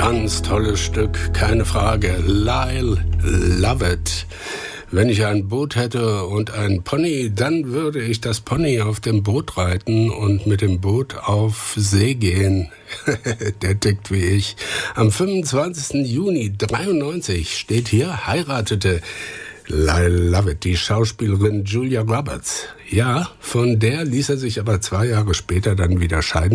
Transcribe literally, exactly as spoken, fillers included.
Ganz tolles Stück, keine Frage. Lyle Lovett. Wenn ich ein Boot hätte und ein Pony, dann würde ich das Pony auf dem Boot reiten und mit dem Boot auf See gehen. Der tickt wie ich. Am fünfundzwanzigsten Juni dreiundneunzig steht hier, heiratete Lyle Lovett die Schauspielerin Julia Roberts. Ja, von der ließ er sich aber zwei Jahre später dann wieder scheiden.